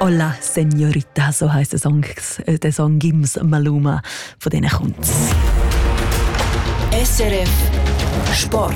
Hola Señorita, so heisst der Song Gims Maluma, von denen kommt's. SRF Sport.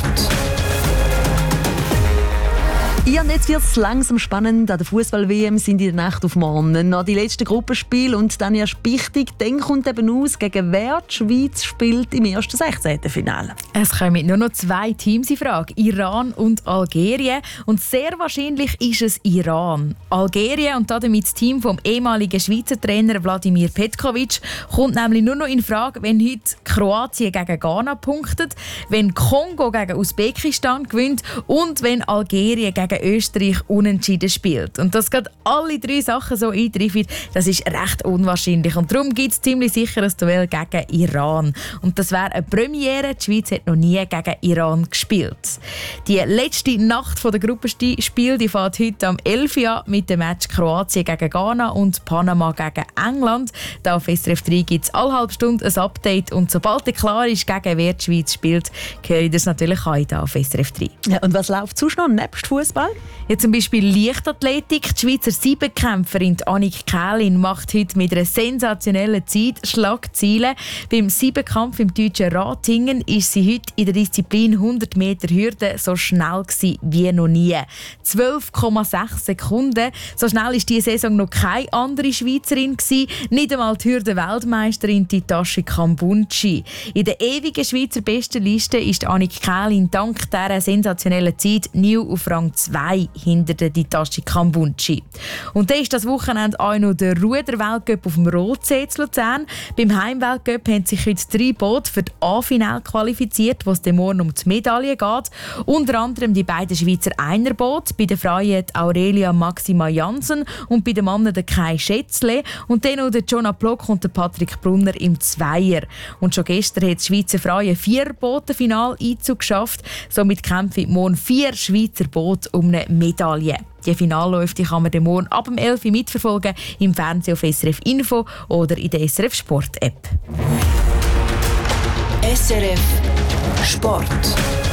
Ja, und jetzt wird es langsam spannend. An der Fußball-WM sind in der Nacht auf morgen noch die letzten Gruppenspiele und dann erst wichtig, dann kommt eben aus, gegen wer die Schweiz spielt im ersten 16. Finale. Es kommen nur noch 2 Teams in Frage, Iran und Algerien. Und sehr wahrscheinlich ist es Iran. Algerien und damit das Team vom ehemaligen Schweizer Trainer Wladimir Petkovic kommt nämlich nur noch in Frage, wenn heute Kroatien gegen Ghana punktet, wenn Kongo gegen Usbekistan gewinnt und wenn Algerien gegen Österreich unentschieden spielt. Und dass gerade alle 3 Sachen so eintreffen, das ist recht unwahrscheinlich. Und darum gibt es ziemlich sicher ein Duell gegen Iran. Und das wäre eine Premiere. Die Schweiz hat noch nie gegen Iran gespielt. Die letzte Nacht der Gruppenspiel die fährt heute am 11 Uhr mit dem Match Kroatien gegen Ghana und Panama gegen England. Da auf SRF 3 gibt es alle halbe Stunde ein Update. Und sobald klar ist, gegen wer die Schweiz spielt, höre ich das natürlich auch hier auf SRF 3. Ja, und was läuft sonst noch nebst Fußball? Ja, zum Beispiel Leichtathletik. Die Schweizer Siebenkämpferin Annik Kählin macht heute mit einer sensationellen Zeit Schlagziele. Beim Siebenkampf im deutschen Ratingen ist sie heute in der Disziplin 100 Meter Hürde so schnell wie noch nie. 12,6 Sekunden. So schnell war diese Saison noch keine andere Schweizerin gewesen. Nicht einmal die Hürden-Weltmeisterin Titashi Kambunchi. In der ewigen Schweizer Bestenliste ist Annik Kählin dank dieser sensationellen Zeit new auf Rang 2 hinter der Titashi Kambunchi. Und dann ist das Wochenende auch noch der Ruder-Weltcup auf dem Rotsee zu Luzern. Beim Heimweltcup haben sich heute 3 Boote für das A-Finale qualifiziert, wo es dann morgen um die Medaille geht. Unter anderem die beiden Schweizer Einerboote, bei den Frauen Aurelia Maxima Jansen und bei den Männern der Kai Schätzle. Und dann noch der Jonah Block und der Patrick Brunner im Zweier. Und schon gestern hat das Schweizer Frauen 4-Boote-Final Einzug geschafft. Somit kämpfen morgen 4 Schweizer Boote um eine Medaille. Die Finalläufe kann man morgen ab dem 11 Uhr mitverfolgen im Fernsehen auf SRF Info oder in der SRF Sport App. SRF Sport.